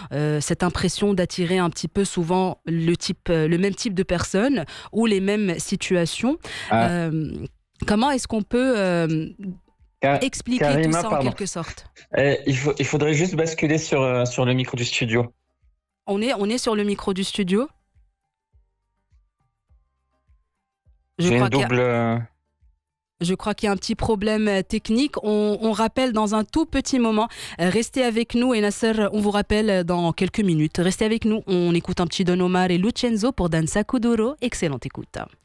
cette impression d'attirer un petit peu souvent le même type de personnes ou les mêmes situations. Ah, Comment est-ce qu'on peut expliquer tout Karima, ça en pardon. quelque sorte? Il faudrait juste basculer sur le micro du studio. On est sur le micro du studio. Je J'ai une crois qu'il y a, double. je crois qu'il y a un petit problème technique. On rappelle dans un tout petit moment. Restez avec nous et Nasser, on vous rappelle dans quelques minutes. Restez avec nous. On écoute un petit Don Omar et Lucenzo pour Danza Kuduro. Excellente écoute.